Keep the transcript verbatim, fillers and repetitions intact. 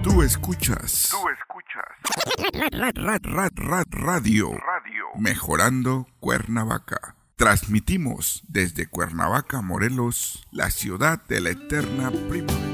Tú escuchas. Tú escuchas. Rad, rad, rad, rad, radio. Radio. Mejorando Cuernavaca. Transmitimos desde Cuernavaca, Morelos, la ciudad de la eterna primavera.